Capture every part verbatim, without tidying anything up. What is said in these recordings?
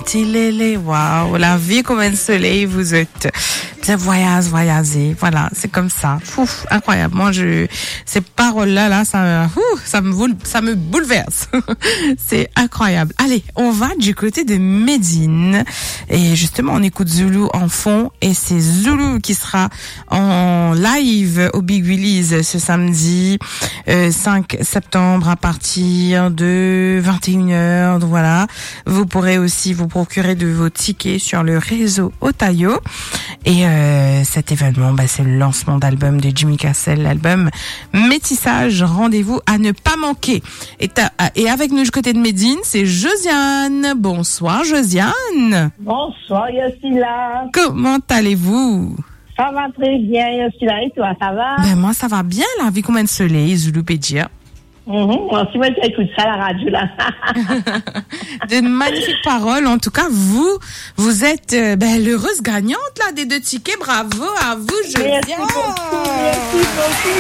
Tilele, waouh, la vie comme un soleil, vous êtes bien voyage, voyager, voilà, c'est comme ça. Ouf, incroyable. Moi, je, ces paroles-là, là, ça, ouf, ça me, ça me bouleverse. C'est incroyable. Allez, on va du côté de Médine. Et justement, on écoute Zulu en fond. Et c'est Zulu qui sera en live au Big Willy's ce samedi, euh, cinq septembre à partir de vingt et une heures. Donc voilà. Vous pourrez aussi vous procurer de vos tickets sur le réseau Otayo. Et, euh, cet événement, bah, c'est le lancement d'album de Jimmy Cassell, l'album Métissage. Rendez-vous à ne pas manquer. Et, et avec nous du côté de Médine, c'est Josiane. Bonsoir, Josiane. Bonsoir, Yossila. Comment allez-vous? Ça va très bien, Yossila. Et toi, ça va? Ben, moi, ça va bien, là, vu combien de soleil, Zulupédia. Mm-hmm. Moi aussi, moi, j'écoute ça à la radio, là. De magnifiques paroles. En tout cas, vous, vous êtes, euh, ben, l'heureuse gagnante, là, des deux tickets. Bravo à vous, Josiane. Merci beaucoup, merci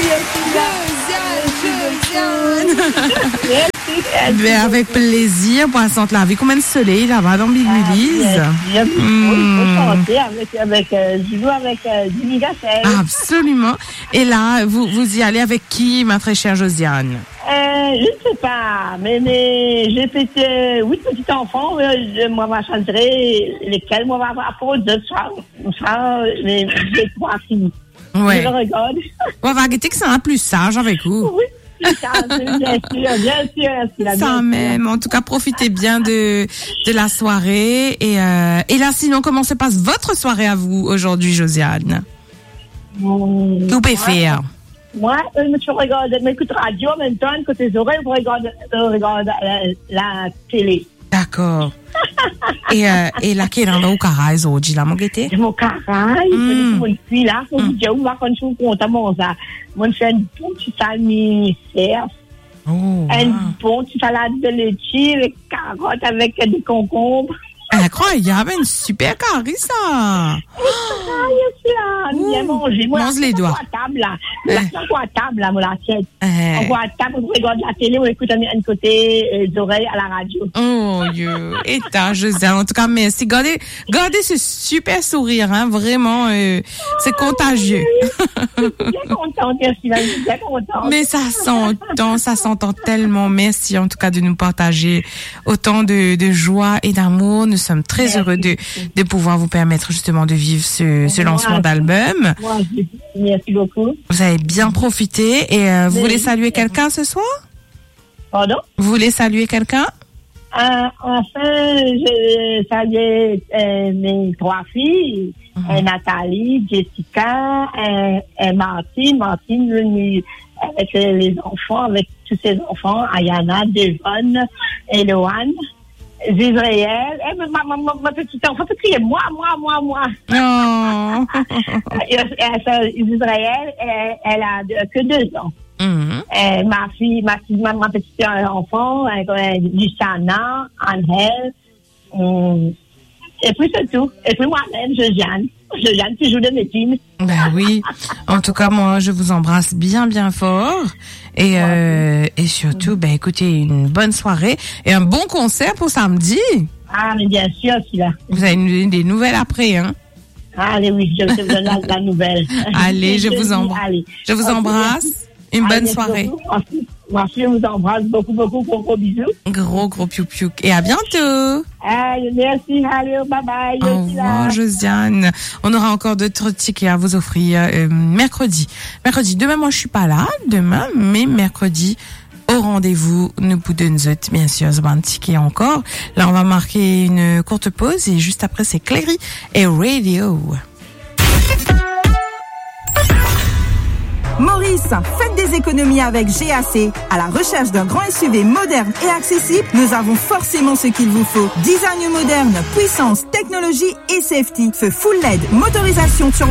beaucoup, Yossila. Josiane, Josiane. Ben, avec plaisir, poissante la vie. Combien de soleil, là-bas, dans Big Willy's? Ah, il faut chanter avec, avec, euh, Zulu, avec, euh, Jimmy Cassell. Absolument. Et là, vous, vous y allez avec qui, ma très chère Josiane? Euh, je ne sais pas, mais, mais j'ai fait euh, huit petits enfants. Euh, je, moi, je chanterai lesquels moi, va avoir pour deux soirs. soirs mais j'ai trois filles. Ouais. Je le regarde. On va arrêter que c'est un plus sage avec vous. Oui. Bien sûr, bien sûr, bien sûr. Ça même. En tout cas, profitez bien de de la soirée. Et, euh, et là, sinon, comment se passe votre soirée à vous aujourd'hui, Josiane? Mmh. Que vous pouvez faire? Moi, je regarde, j'écoute radio en même temps, côté des oreilles, je regarde, je regarde la, la télé. D'accord. et, euh, et là, qui est dans le carré, aujourd'hui, là, mon guetté? Mon carré, mon fils là, faut que je vous raconte son compte à mon ça. Mon fait un bon petit anniversaire. Oh, un bon petit salade de laitue avec carottes, avec des concombres. Incroyable, une super carré, ça. Ah, yes, là. Bien mangé. Moi, mange les doigts. À table, là. Là, on voit à table, là, mon assiette. Eh. On voit à table, on regarde la télé, on écoute un, un côté euh, des oreilles à la radio. Oh, Dieu. Et t'as, Josiane. En tout cas, merci. Gardez, gardez ce super sourire, hein. Vraiment, euh, c'est oh, contagieux. Je suis bien contente, merci, je suis bien contente. Mais ça s'entend, ça s'entend tellement. Merci, en tout cas, de nous partager autant de, de joie et d'amour. Nous sommes très merci. heureux de, de pouvoir vous permettre justement de vivre ce, ce lancement moi, d'album. Moi, merci beaucoup. Vous avez bien profité et euh, vous voulez saluer quelqu'un ce soir? Pardon? Vous voulez saluer quelqu'un? Euh, enfin, je salue euh, mes trois filles, mm-hmm. euh, Nathalie, Jessica et, et Martine. Martine venue avec les enfants, avec tous ses enfants, Ayana, Devon et Loane. Israël, eh, ma, ma, ma, ma petite enfant peut crier moi, moi, moi, moi. Oh. Israël, elle, elle a de, que deux ans. Mm-hmm. Euh, ma fille, ma, ma, ma petite enfant, euh, Luciana, Angèle, euh, et puis c'est tout. Et puis moi-même, Josiane. Josiane qui joue de médecine. Ben oui. En tout cas, moi, je vous embrasse bien, bien fort. Et, euh, et surtout, ben écoutez, une bonne soirée et un bon concert pour samedi. Ah, mais bien sûr, celui-là. Vous avez une, des nouvelles après, hein? Allez, oui, je vous donne la, la nouvelle. Allez, je vous embrasse. Allez. Je vous embrasse. Une bonne Allez, soirée. Merci, je vous embrasse beaucoup, beaucoup, gros, gros bisous. Gros, gros piou piou. Et à bientôt. Allez, merci, allez, bye bye. Au revoir, Josiane. On aura encore d'autres tickets à vous offrir euh, mercredi. Mercredi, demain, moi, je suis pas là, demain, mais mercredi, au rendez-vous, nous vous donnons bien sûr, ce bon ticket encore. Là, on va marquer une courte pause et juste après, c'est Cléry et Radio. Maurice, faites des économies avec G A C. À la recherche d'un grand S U V moderne et accessible, nous avons forcément ce qu'il vous faut. Design moderne, puissance, technologie et safety. Feu full L E D, motorisation sur